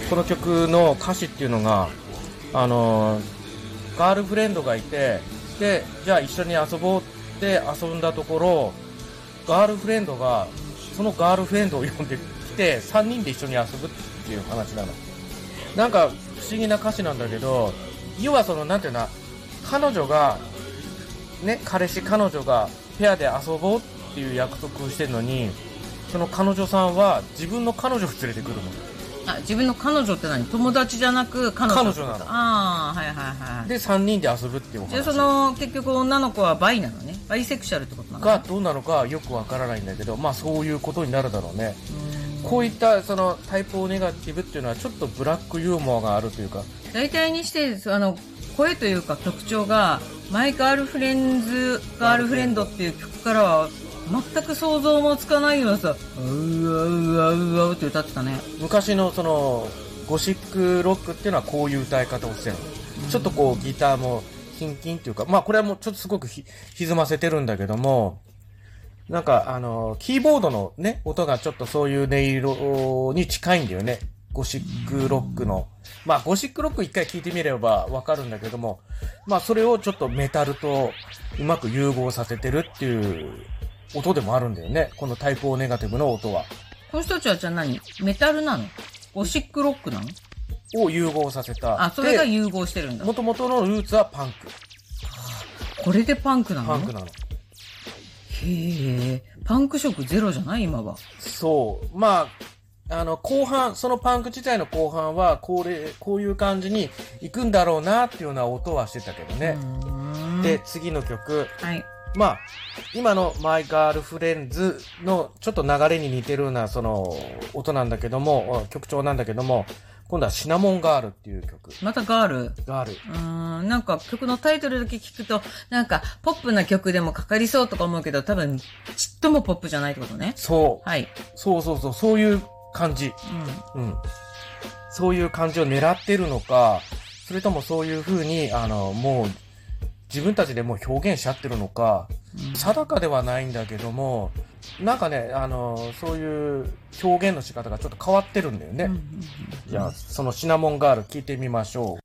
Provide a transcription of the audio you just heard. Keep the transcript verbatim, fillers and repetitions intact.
この曲の歌詞っていうのが、あのガールフレンドがいて、でじゃあ一緒に遊ぼうって遊んだところ、ガールフレンドがそのガールフレンドを呼んできてさんにんで一緒に遊ぶっていう話なの。なんか不思議な歌詞なんだけど、要はそのなんていうの、彼女がね、彼氏彼女がペアで遊ぼうっていう約束をしてるのに、その彼女さんは自分の彼女を連れてくるの。 あ、自分の彼女って何？友達じゃなく彼女。 彼女なの。 ああ、はいはいはい。 でさんにんで遊ぶっていうお話。 じゃあその結局女の子はバイなのね。バイセクシャルってことなのがどうなのかよくわからないんだけど、まあそういうことになるだろうね。こういったそのタイプオネガティブっていうのはちょっとブラックユーモアがあるというか、 大体にしてあの声というか曲調がマイガールフレンズガールフレンドっていう曲からは全く想像もつかないようなさ、うわうわうわって歌ってたね。 昔のそのゴシックロックっていうのはこういう歌い方をしてるの。ちょっとこうギターもキンキンっていうか、まあこれはもうちょっとすごくひ歪ませてるんだけども、なんかあのキーボードのね音がちょっとそういう音色に近いんだよね。ゴシックロックの、まあゴシックロック一回聞いてみればわかるんだけども、まあそれをちょっとメタルとうまく融合させてるっていう音でもあるんだよね。このタイプオネガティブの音は。 この人たちはじゃあ何？メタルなの？ゴシックロックなの？ を融合させた。 あ、それが融合してるんだ。 もともとのルーツはパンク。 これでパンクなの？ パンクなの。 へえ、パンク色ゼロじゃない今は。 そう。まあ、あの、後半、そのパンク自体の後半は、これ、こういう感じに行くんだろうなっていうような音はしてたけどね。で、次の曲。 はい。 まあ、今のマイガールフレンズのちょっと流れに似てるようなその音なんだけども、曲調なんだけども、今度はシナモンガールっていう曲。 またガール。 ガール。 うーん、なんか曲のタイトルだけ聞くと、なんかポップな曲でもかかりそうとか思うけど、多分ちっともポップじゃないってことね。 そう。 はい。 そうそうそう、そういう感じ。うん。うん。そういう感じを狙ってるのか、それともそういう風に、あの、もう、自分たちでもう表現しちゃってるのか、うん、定かではないんだけども、なんかね、あの、そういう表現の仕方がちょっと変わってるんだよね。うんうんうん、じゃあ、そのシナモンガール聞いてみましょう。